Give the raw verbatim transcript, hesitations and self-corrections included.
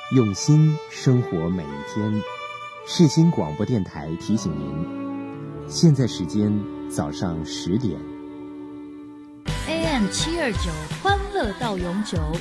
用心生活每一天。世新广播电台提醒您，现在时间早上十点。 A M 七二九，欢乐到永久，